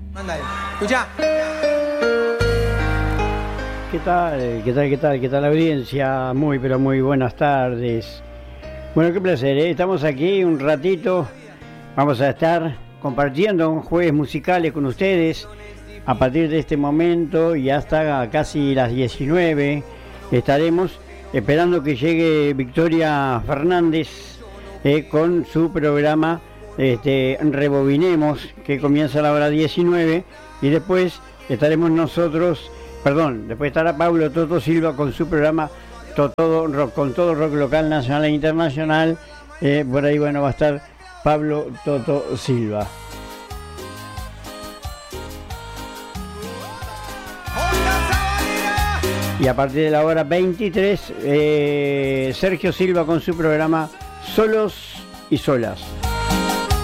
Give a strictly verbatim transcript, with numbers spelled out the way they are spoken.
Mándale. Escuchá. ¿Qué tal? ¿Qué tal? ¿Qué tal? ¿Qué tal la audiencia? Muy, pero muy buenas tardes. Bueno, qué placer, ¿eh? Estamos aquí un ratito. Vamos a estar compartiendo jueves musicales con ustedes a partir de este momento y hasta casi las diecinueve. Estaremos esperando que llegue Victoria Fernández eh, con su programa este, Rebobinemos, que comienza a la hora diecinueve, y después estaremos nosotros, perdón, después estará Pablo Toto Silva con su programa to, todo rock, con todo rock local, nacional e internacional. Eh, por ahí, bueno, va a estar Pablo Toto Silva. Y a partir de la hora veintitrés, eh, Sergio Silva con su programa Solos y Solas.